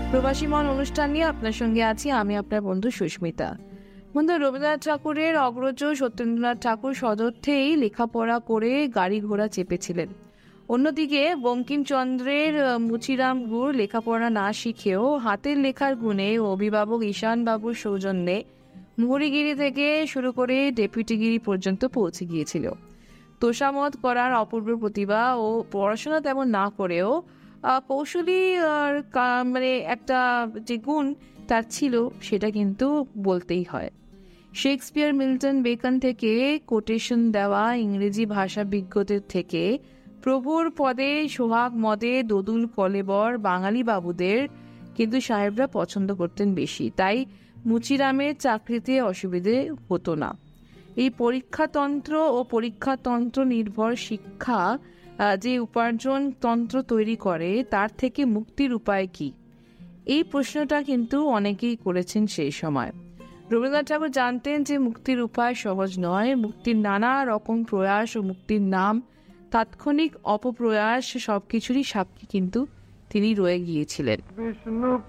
প্রবাসী মন অনুষ্ঠান নিয়ে আপনার সঙ্গে আছি আমি, আপনার বন্ধু সুস্মিতা। বন্ধু, রবীন্দ্রনাথ ঠাকুরের অগ্রজ সত্যেন্দ্রনাথ ঠাকুর সদর্থেই লেখাপড়া করে গাড়ি ঘোড়া চেপেছিলেন। অন্যদিকে বঙ্কিমচন্দ্রের মুচিরাম গুড় লেখাপড়া না শিখেও হাতের লেখার গুণে অভিভাবক ঈশানবাবুর সৌজন্যে মুহুরীগিরি থেকে শুরু করে ডেপুটিগিরি পর্যন্ত পৌঁছে গিয়েছিল। তোষামত করার অপূর্ব প্রতিভা ও পড়াশোনা তেমন না করেও কৌশলী মানে একটা যে গুণ তার ছিল, সেটা কিন্তু বলতেই হয়। শেক্সপিয়ার, মিল্টন, বেকন থেকে কোটেশন দেওয়া ইংরেজি ভাষা বিজ্ঞদের থেকে প্রভুর পদে সোহাগ মদে দোদুল কলেবর বাঙালি বাবুদের কিন্তু সাহেবরা পছন্দ করতেন বেশি। তাই মুচিরামের চাকরিতে অসুবিধে হতো না। এই পরীক্ষাতন্ত্র ও পরীক্ষাতন্ত্র নির্ভর শিক্ষা যে উপার্জন তন্ত্র তৈরি করে, তার থেকে মুক্তির উপায় কি? এই প্রশ্নটা কিন্তু অনেকেই করেছেন সেই সময়। রবীন্দ্রনাথ ঠাকুর জানতেন যে মুক্তির উপায় সহজ নয়। মুক্তির নানা রকম প্রয়াস ও মুক্তির নাম তাৎক্ষণিক অপপ্রয়াস সবকিছুরই সাক্ষী কিন্তু তিনি রয়ে গিয়েছিলেন। বিষ্ণু